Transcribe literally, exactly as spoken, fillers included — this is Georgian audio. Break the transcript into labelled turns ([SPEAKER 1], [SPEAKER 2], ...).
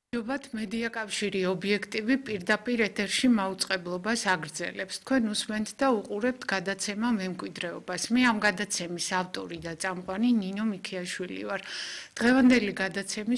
[SPEAKER 1] მადლობთ მედია კავშირი ობიექტივი პირდაპირ ეთერში მაუწყებლობას აგრძელებს. თქვენ უსმენთ და უყურებთ გადაცემა მემკვიდრეობას. მე ამ გადაცემის ავტორი და წამყვანი ნინო მიქიაშვილი ვარ. დღევანდელი გადაცემის